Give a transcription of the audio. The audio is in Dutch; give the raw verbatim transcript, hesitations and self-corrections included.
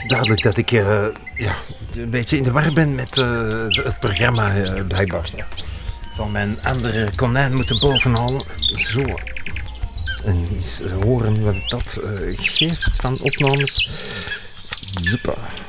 duidelijk dat ik uh, ja, een beetje in de war ben met uh, het programma, uh, blijkbaar. Ja. Ik zal mijn andere konijn moeten bovenhalen. Zo. En eens horen wat dat uh, geeft van opnames. Juppa.